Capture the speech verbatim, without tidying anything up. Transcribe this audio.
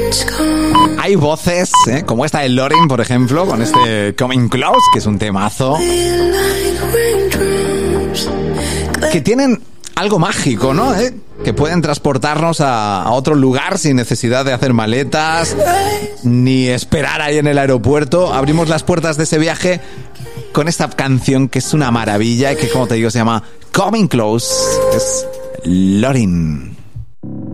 Hay voces, ¿eh? como esta de Lorin, por ejemplo, con este Coming Close, que es un temazo, que tienen algo mágico, ¿no? ¿Eh? Que pueden transportarnos a, a otro lugar sin necesidad de hacer maletas ni esperar ahí en el aeropuerto. Abrimos las puertas de ese viaje con esta canción que es una maravilla y que, como te digo, se llama Coming Close. Es Lorin.